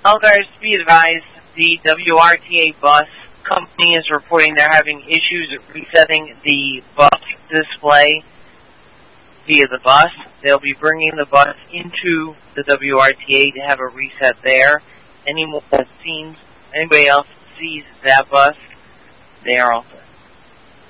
All guards be advised, the WRTA bus company is reporting they're having issues resetting the bus display via the bus. They'll be bringing the bus into the WRTA to have a reset there. Anybody else sees that bus, they are also